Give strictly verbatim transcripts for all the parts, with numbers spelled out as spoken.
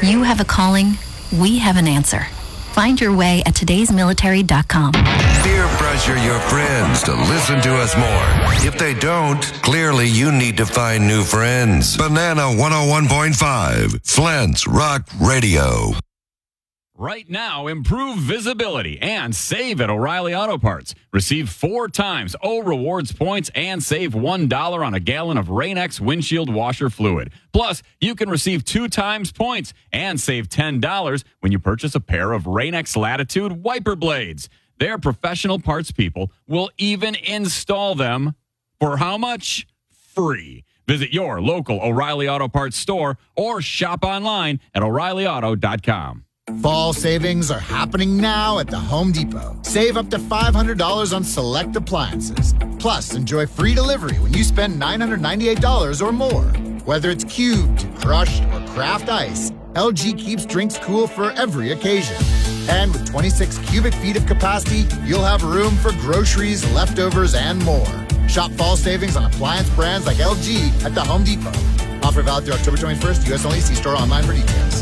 You have a calling, we have an answer. Find your way at todays military dot com. Peer pressure your friends to listen to us more. If they don't, clearly you need to find new friends. Banana one oh one point five, Flint's Rock Radio. Right now, improve visibility and save at O'Reilly Auto Parts. Receive four times O Rewards points and save one dollar on a gallon of Rain-X windshield washer fluid. Plus, you can receive two times points and save ten dollars when you purchase a pair of Rain-X Latitude wiper blades. Their professional parts people will even install them for how much? Free. Visit your local O'Reilly Auto Parts store or shop online at O'Reilly Auto dot com. Fall savings are happening now at the Home Depot. Save up to five hundred dollars on select appliances. Plus, enjoy free delivery when you spend nine hundred ninety-eight dollars or more. Whether it's cubed, crushed, or craft ice, L G keeps drinks cool for every occasion. And with twenty-six cubic feet of capacity, you'll have room for groceries, leftovers, and more. Shop fall savings on appliance brands like L G at the Home Depot. Offer valid through October twenty-first, U S only. See store online for details.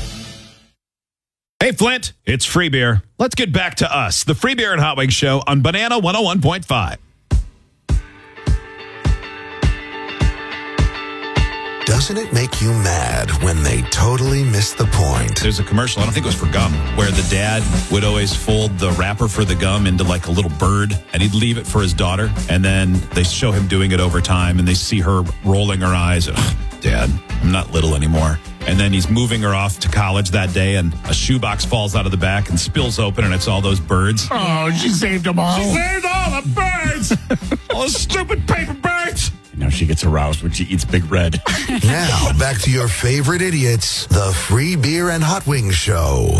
Hey, Flint, it's Free Beer. Let's get back to us, the Free Beer and Hot Wings Show on Banana one oh one point five. Doesn't it make you mad when they totally miss the point? There's a commercial, I don't think it was for gum, where the dad would always fold the wrapper for the gum into like a little bird, and he'd leave it for his daughter, and then they show him doing it over time, and they see her rolling her eyes. Ugh, Dad, I'm not little anymore. And then he's moving her off to college that day, and a shoebox falls out of the back and spills open, and it's all those birds. Oh, she saved them all. She saved all the birds! All the stupid paper birds! Now she gets aroused when she eats Big Red. Now, back to your favorite idiots, the Free Beer and Hot Wings Show.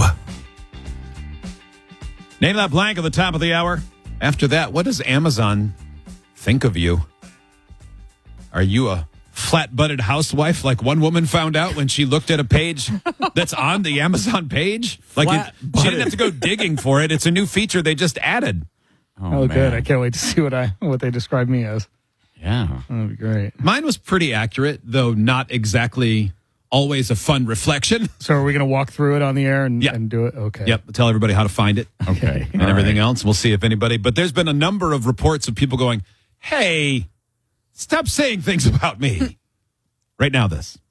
Name that blank at the top of the hour. After that, what does Amazon think of you? Are you a flat-butted housewife like one woman found out when she looked at a page that's on the Amazon page? Like it, she didn't have to go digging for it. It's a new feature they just added. Oh, oh good. I can't wait to see what I what they describe me as. Yeah. That'd be great. Mine was pretty accurate, though not exactly always a fun reflection. So are we going to walk through it on the air and, yep. and do it? Okay. Yep. Tell everybody how to find it. Okay. And All everything right. else. We'll see if anybody. But there's been a number of reports of people going, hey, stop saying things about me. Right now, this.